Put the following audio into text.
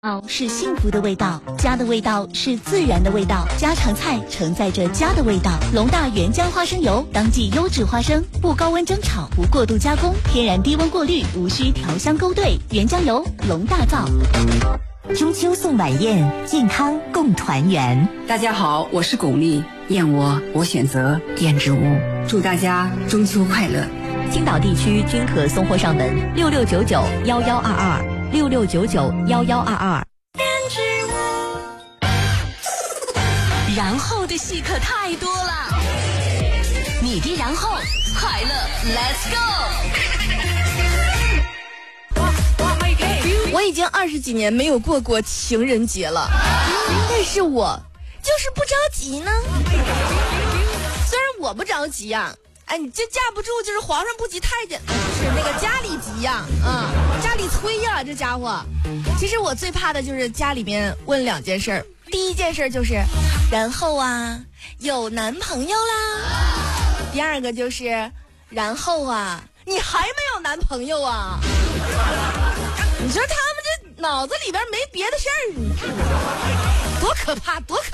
是幸福的味道，家的味道是自然的味道，家常菜承载着家的味道。龙大原浆花生油，当季优质花生，不高温蒸炒，不过度加工，天然低温过滤，无需调香勾兑。原浆油，龙大造。 中秋送晚宴，健康共团圆。 大家好，我是巩俐，燕窝我选择滇之屋，祝大家中秋快乐。 青岛地区均可送货上门，66991122，66991122。 然后的戏可太多了，你的然后快乐 ，Let's go！ 我已经20几年没有过情人节了，但是我就是不着急呢。虽然我不着急呀，你这架不住就是皇上不急太监，是那个家里急呀，家里催呀，这家伙。其实我最怕的就是家里面问2件事儿，第一件事就是，然后啊，有男朋友啦；第二个就是，然后啊，你还没有男朋友啊？你说他们这脑子里边没别的事儿，多可怕，多可怕！